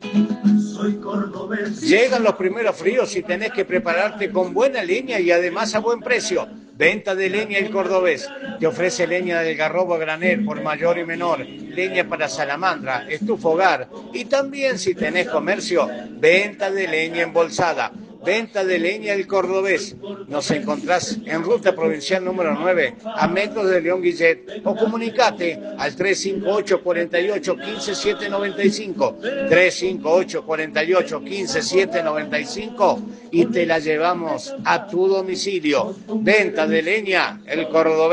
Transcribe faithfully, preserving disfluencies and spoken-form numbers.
Soy cordobés. Llegan los primeros fríos y tenés que prepararte con buena leña y además a buen precio. Venta de leña El Cordobés. Te ofrece leña del garrobo a granel por mayor y menor, leña para salamandra, estufa hogar y también si tenés comercio, venta de leña embolsada. Venta de leña El Cordobés. Nos encontrás en ruta provincial número nueve, a metros de León Guillet, o comunicate al tres cinco ocho, cuatro ocho, uno cinco, siete nueve cinco, tres cinco ocho, cuatro ocho, uno cinco, siete nueve cinco y te la llevamos a tu domicilio. Venta de leña El Cordobés.